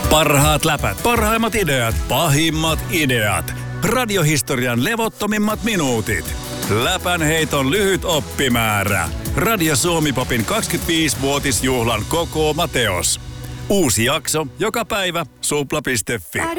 Parhaat läpät, parhaimmat ideat, pahimmat ideat. Radiohistorian levottomimmat minuutit. Läpänheiton lyhyt oppimäärä. Radio Suomi-popin 25-vuotisjuhlan kokoama teos. Uusi jakso joka päivä supla.fi.